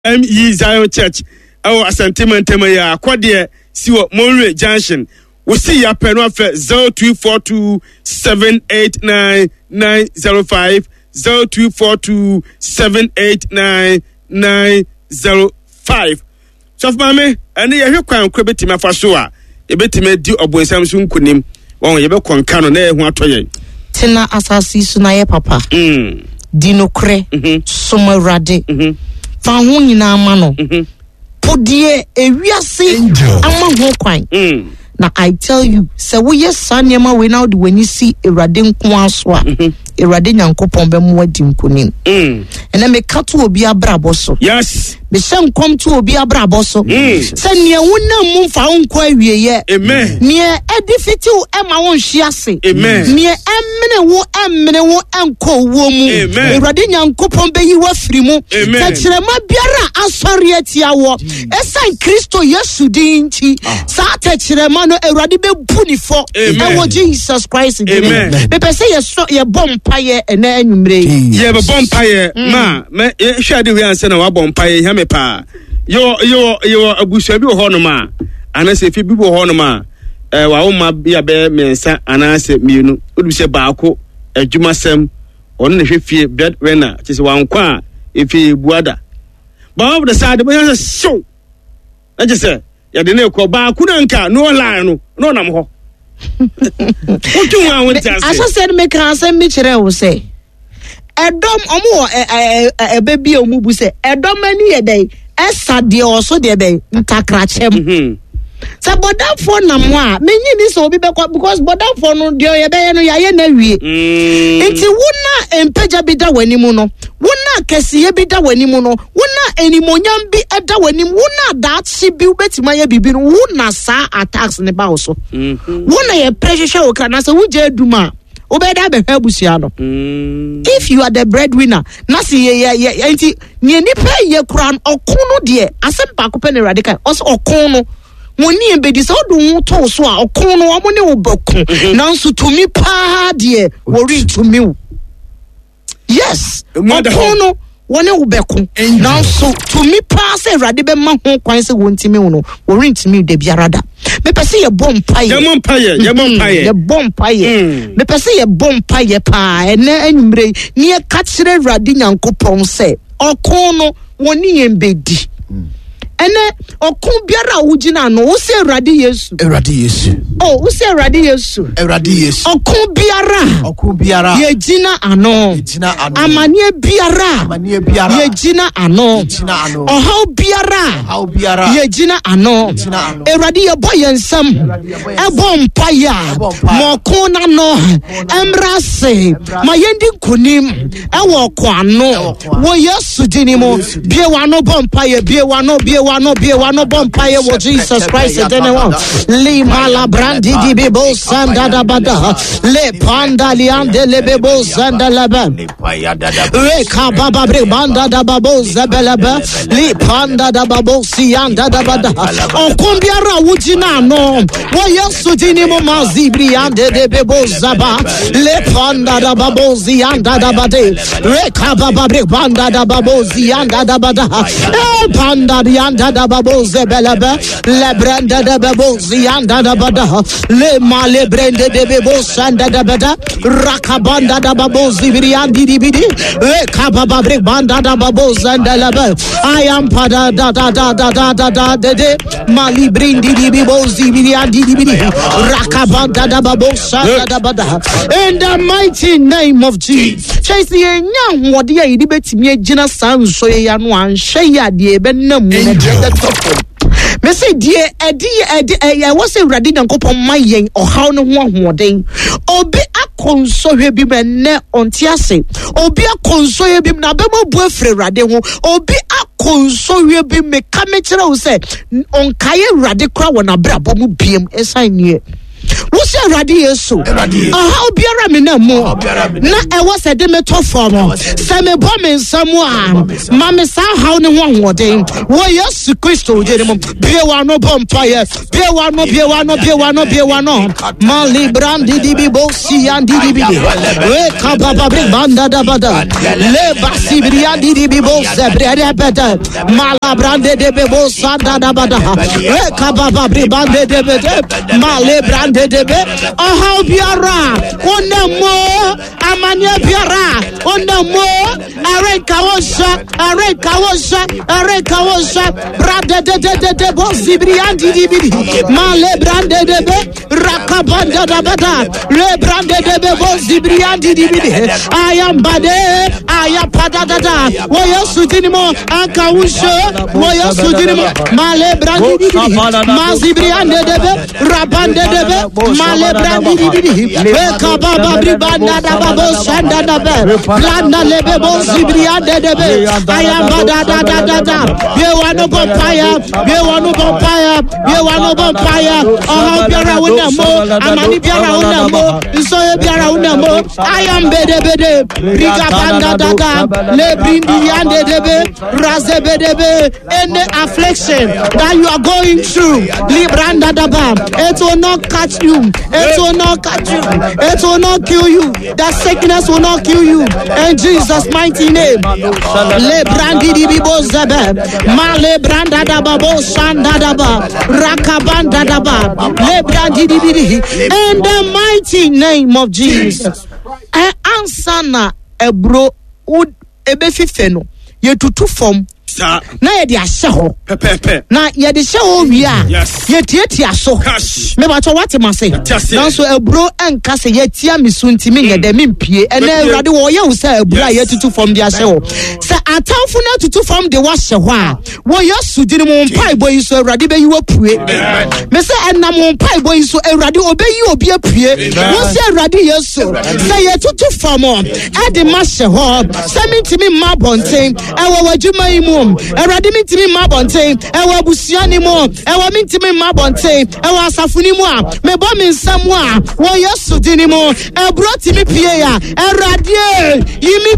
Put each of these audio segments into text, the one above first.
ME Zion Church our Asantema ya akwadie siwo Monroe Junction we see ya peno afa 0242789905 0242789905 so mame ene ye hwe kwan kro betima fa so a e betima di obonsam so nkunim won ye be konka no na ehu atoye tina asasi so na ye papa dinokre somawrade fa ho nyina ama no podie ewiase ama ho kwan na I tell you say we yes sanema we now the when you see Erade nko aso a Erade nyankopon be mo adi nkonim ene me kato obi abrabo so yes be se nkom to obi abrabo so se ne wonam mu mfa nko awieye amen ne edifiti wo ema won hwiase amen ne emene wo enko wo mu Erade nyankopon be yi wa firi mu ka kirema biara asori atia wo esan Kristo Yesu din nti sa ta kirema no Erade be bunifo ewo Jesus Christ amen be pese ye bompaye ene anwumre ye be bompaye ma me hwade wi anse na wa bompaye hia me pa yo abusua bi wo ho no ma anase fi bi wo ho no ma wa wo ma bia be mensa anase mienu odu se baako adwumasem on na hwefie breadwinner chese wankwa efi buada ba wo de sade bo ya show na chese ya de na ko baako na nka no line no nam ho otu wa won tase aso se me kan se mi kire wo se edom omo ebebi omubu se edom ani ye dey esa de oso de be ntakrachem se bodafo nam ho a menyi ni so obi be because bodafo no de ye be no yaye na wie enti wona empeja bi da wanimu no wona kesiye bi da wanimu no wona enimonyam bi eda wanimu wona dachi bi ubetima ye bibi no wona sa attacks ne ba so wona ye pressure o kana se wuje aduma obeda be habusia no if you are the breadwinner na si ye enti ne nipa ye kran okunu de asempa kope ne radical also okunu woni embedi so do to so a okunu wo ne wo bakun nanso tumi pa de wori tumi yes okunu woni wo bakun nanso tumi pa se rade be ma ho kwan se wontimi wo wori ntimi de biarada me pese ye bompaye ye bompaye me pese ye bompaye pa ene anwumre ni e ka kire rade nyankopon se okunu woni embedi ene okun biara wugina no wo se Erade Yesu oh wo se Erade Yesu okun biara ye gina ano amanie biara ye gina ano ohaw biara ye gina ano Erade ye boy nsam e bompaya mo kon na no emrase ma yendi konim e wo kwano wo Yesu dinimo bie wano bompaya bie wano bompaye wo Jesus Christ anyone lima la brandi di bebo sanda da bada le panda liande le bebo sanda la ba re ka baba bre banda da babo zabelaba li panda da babo sianda da bada on kumbiara wujina no wo Yesu dini mo mazibri ande de bebo zaba le panda da babo zianda da bade re ka baba bre banda da babo zianda da bada e panda liande da babo zebelaba le branda da babo zianda da bada le male brende de bebo sanda da bada rakabanda da babo zibriandi dibidi e kababa bre banda da babo zanda laba I am pada da de mali brindi dibibo zibriandi dibidi rakabanda da babo sanda da bada in the mighty name of Jesus chase ye nya wode ya yidi betimi agina sanso ye ya no anhwe ya de be nam me say die edi wo say Erade nyankopon mayen ohaw no ho ahoden obi akonsohwe bi menne ontiase obi akonsohwe bi na be mabu afre Erade ho obi akonsohwe bi me ka me kire wo say onkaye Erade kra wona brabo mu biem esan nie wo se awurade yesu aha obiara me na mu na ewo se de me to form se me bo me nsam a ma me sa haw ne ho ahoden wo yesu kristo je mu bie wa no bompa ye bie wa no ma librandi di bi bo si andi di bi we ka baba bre banda da bada le basi briandi di bi bo se bre bada ma la brande de be bo sa da bada we ka baba bre bande de be ma le brande de be aha biara onemo amania biara onemo are kawosha brade de bo zibriandi di bi ma le brande de be rakabanda da bada le brande de be bo zibriandi di bi ayambade ayapada da wo yesu dinimo akawusho wo yesu dinimo ma le brandi di bi ma zibriande de be rabande de be ma le brandi di bi we kababa bribanda da babo shanda da be blanda le be bo zibriande de be ayambada da we wano bonfire oh biara unamo amani biara unamo nsoye biara unamo ayambede riga banda daga le brindi yande debe raze bedebe any affliction that you are going through libranda daba it will not catch you, it will not kill you, that sickness will not kill you in Jesus mighty name. Le brandi di bibo zebe ma le branda daba bo shanda daba rakabanda daba le brandi di bibi in the mighty name of Jesus. I answer na ebro ebe fifeno ye tutu form na ye de ahye ho pepepe na ye de hye ho wi a ye tietia so me ba to what ma say na so ebro enka se ye tia misunti me ye de me mpie ena awurade wo ye wo say ebro a ye tutu form de ahye ho se atamfo na tutu form de wa hye ho a wo ye sudini mo mpai boy so awurade be yi wo pue me se enam mo mpai boy so awurade obeyi obi apue wo se awurade yesu se ye tutu form e de ma hye ho se mintimi ma bonten e wo wadwuma yi mu Eradi mintimi mabonte ewa abusia ni mo ewa mintimi mabonte ewa asafuni mu a me bo me nsam a wo yesu dini mo ebro timi pie ya eradi yimi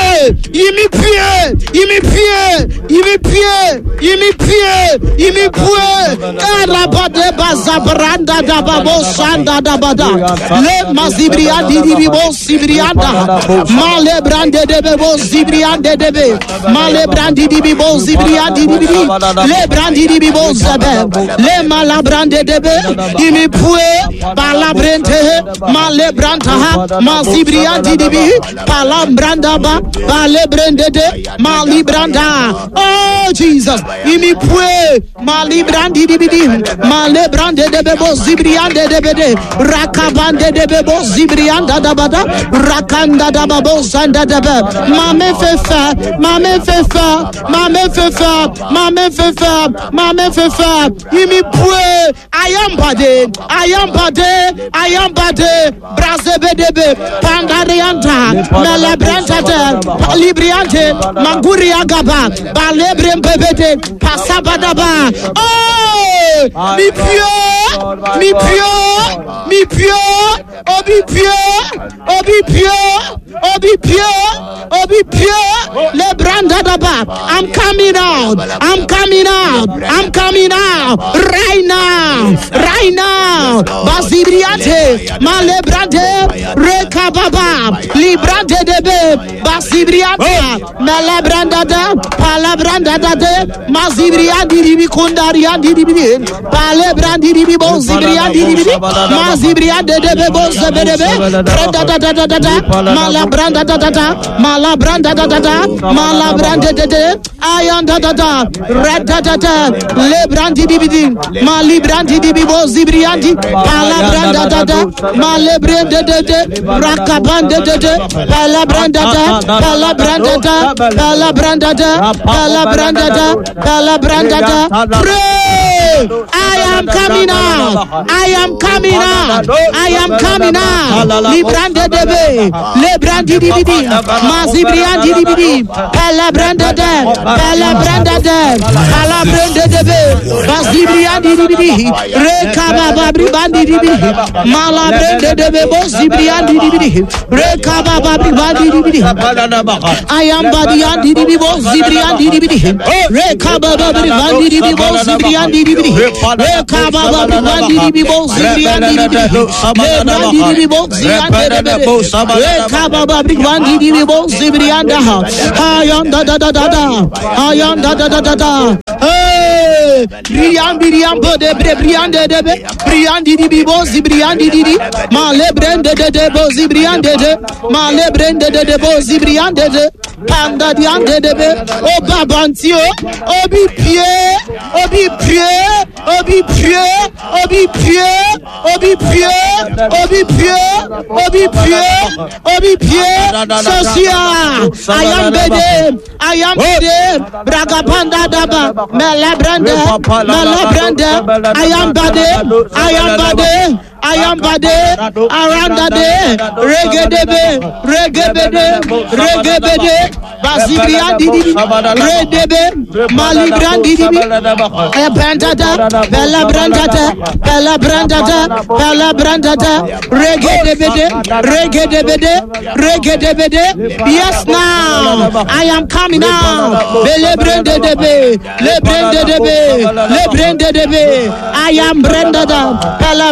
pie arabade bazabranda da babo shanda da bada le mazibria di bo sibrianda male brande de bebo sibriande de be male brandi di bo zibriandi di le brandi di bo zabe le malabrande de be yimi pue palabrente male branta ma zibriandi di palambranda ba le brande de mali branda oh Jesus yimi pue mali brandi di male brande de be bo zibriande de be rakabande de be bo zibrianda da bada rakanda da babo sanda da be mame fefa yimi pue ayambade brazebedebe pandarianta melebranta libriante manguri agaba balebrembebede pasabadaba oh mi pio obi pio lebranda daba I'm coming out right now basibriate malebrande rekababa librande debe basibriate melebranda da palabranda de mazibriandi dibi kundariandi dibi palebrandi dibi bozibriandi dibi mazibriande debe bozebedebe malabranda de ayanda da red da le brandi dibi mali brandi dibi bozibriandi palabranda da malebrande de rakabande de palabranda da pray I am coming out librande debe le brandi dibi mazibriandi dibi palabranda de palabrande de debe Basibriandi dibi Rekaba babri bandi dibi Mala brende debe Bosibriandi dibi Rekaba babri bandi dibi Ayam badiandi dibi Bosibriandi dibi Rekaba babri bandi dibi Bosibriandi dibi Rekaba babri bandi dibi Bosibriandi dibi Lebrandi dibi Bosibriandi dibi Rekaba babri bandi dibi Bosibrianda Ayam da da da da da Ayam da da da da da Hey Brian bode briande debe Briandi dibi Bosibriandi dibi Male brende de Bosibriande de Male brende de Bosibriande de Panda diande debe O babantio Obi pie Obi pie Obi pie Obi pie Obi pie Obi pie Obi pie Obi pie Sosia I am bede Bragapanda daba Mele brende I am bade Aranda de Regebede Basibriandi Redebe Mali Brandi Bella Brandata Regedebede Yes now I am coming now Le brende debe I am Brandada Bella